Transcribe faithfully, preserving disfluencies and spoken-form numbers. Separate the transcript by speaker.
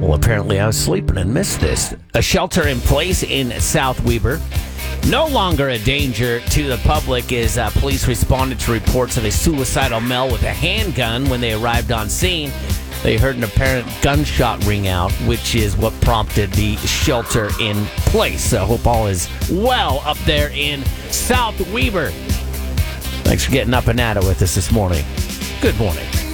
Speaker 1: Well, apparently I was sleeping and missed this. A shelter in place in South Weber. No longer a danger to the public as uh, police responded to reports of a suicidal male with a handgun when they arrived on scene. They heard an apparent gunshot ring out, which is what prompted the shelter in place. So I hope all is well up there in South Weber. Thanks for getting up and at it with us this morning. Good morning.